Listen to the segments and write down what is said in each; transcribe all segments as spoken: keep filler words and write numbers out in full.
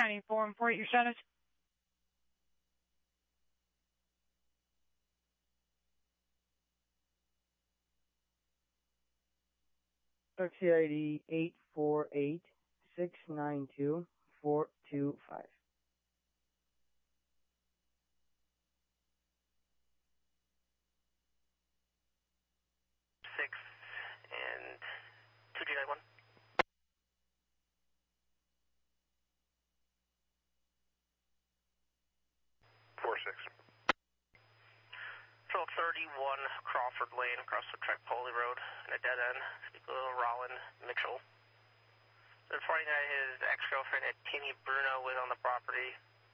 ninety-four and report your status. Taxi I D eight four eight six nine two four two five. Six and two G nine one. Four six. Patrol thirty-one Crawford Lane across the Trek-Poley Road in a dead end. Speak with Rollin Mitchell. The forty-nine, his ex-girlfriend had Timmy Bruno was on the property.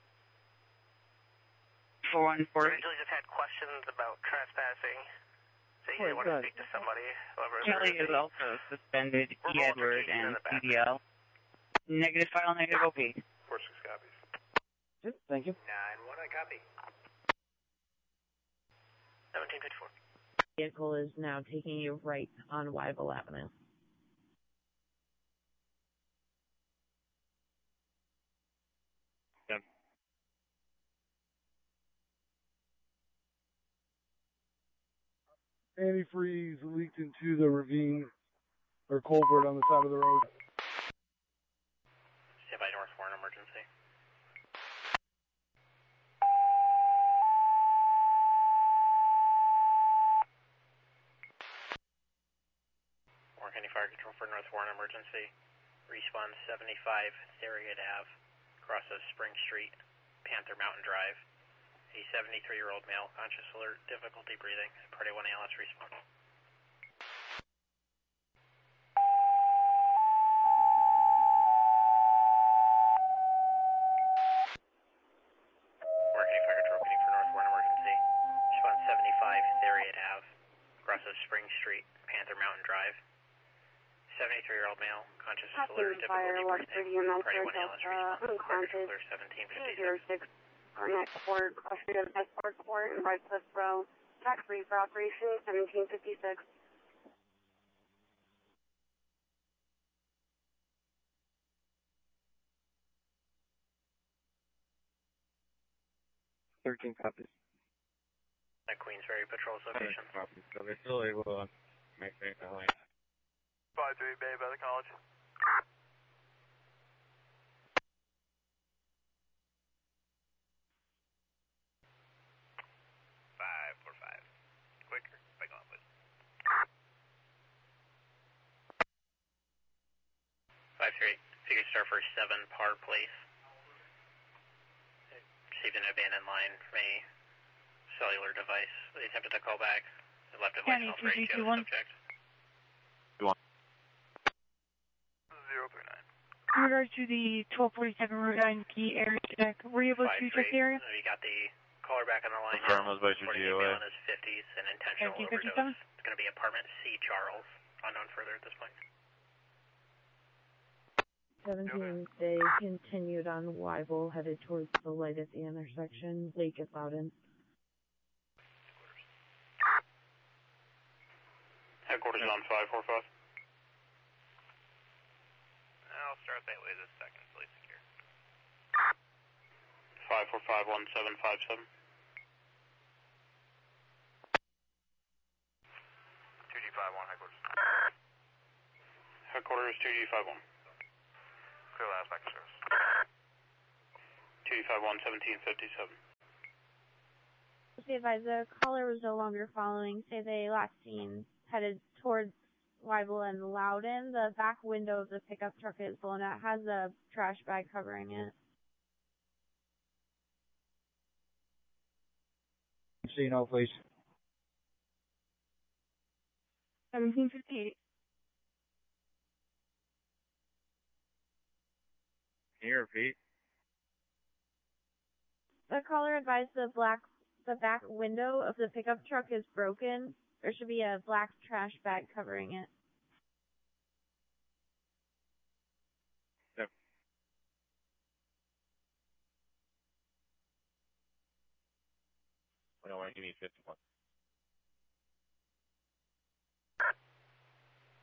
four one four. Originally just had questions about trespassing. So he Oh, didn't want to good. speak to somebody. However, Kelly is also suspended. We're E. both Edward in and the C D L. Negative file, negative O P. Four six copies. Yep, thank you. Nine one, I copy. Seventeen fifty-four. Vehicle is now taking you right on Wyville Avenue. Yep. Antifreeze leaked into the ravine or culvert on the side of the road. Stand by North Warren emergency. Warren County Fire Control for North Warren emergency. Respawn seventy-five Theriot Ave, crosses Spring Street, Panther Mountain Drive. A seventy-three-year-old male, conscious alert, difficulty breathing. Party one A L S respawn. Warren County Fire Control repeating for North Warren emergency. Respawn seventy-five Theriot Ave, crosses Spring Street, Panther Mountain Drive. seventy-three-year-old male, conscious alert, difficulty breathing. Party one A L S respawn. Fire Control clear seventeen fifty-six. Garnett Court, crossing of Escort Court, and Right Cliff Row. Tax free for operation seventeen fifty-six. Thirteen copies. At Queensbury Patrol's location. Copies. So they're still able to make things line. five three Bay by the college. Five four five. Quicker. Back on, please. Five three. Figure star for seven Par Place. Received an abandoned line from a cellular device. They attempted to call back. They left a voicemail for a subject. Zero three nine. In regards to the twelve forty-seven Route nine key area check, were you able to check the area? You got the caller back on the line. Confirm by your G O A. On his fifties and intentional overdose. It's going to be apartment C Charles. Unknown further at this point. seventeen, they continued on Wyville, headed towards the light at the intersection. Lake at Loudon. Headquarters on five four five. I'll start that way this second, please secure. five four five one seven five seven. two G five one, headquarters. Headquarters two G five one. Clear last back to service. two G five one seventeen fifty-seven. Be advised, the caller was no longer following. Say they last seen headed towards Wyville and Loudon. The back window of the pickup truck is blown out. Has a trash bag covering it. So you know, please. seventeen fifty-eight. Can you repeat? The caller advised the black, the back window of the pickup truck is broken. There should be a black trash bag covering it. Yep. We don't want to give me fifty-one.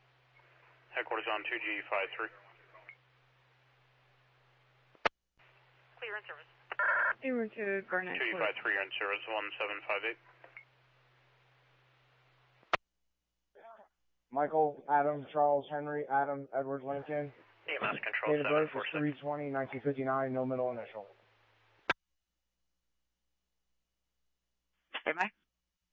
Headquarters on two G five three. Clear in service. They were to Garnet two Court. five three in service, one seven five eight. Michael, Adam, Charles, Henry, Adam, Edward, Lincoln. E M S control Date of seven birth four is six. three twenty, nineteen fifty-nine, no middle initial. Bye bye.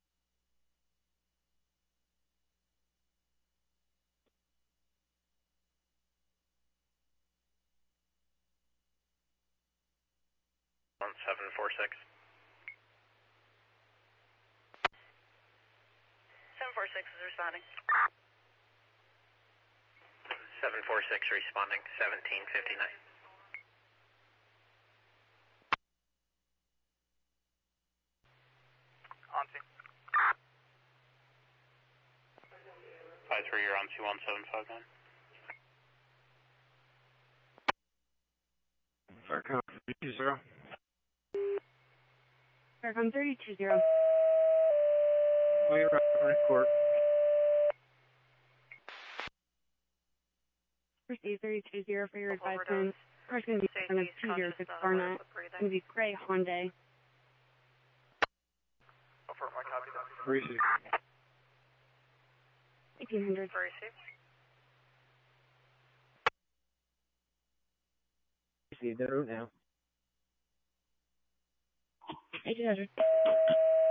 one seven four six. seven four six is responding. seven four six responding, seventeen fifty-nine. On to. five three, you're on to one seven five nine. Farcon three zero. Farcon three two zero. Clear at Garnet Court. Proceed three two zero for your advisement. Car's going to be on of two zero six Garnet. It's going to be gray Hyundai. Receive. eighteen hundred. Receive the route now. eighteen hundred.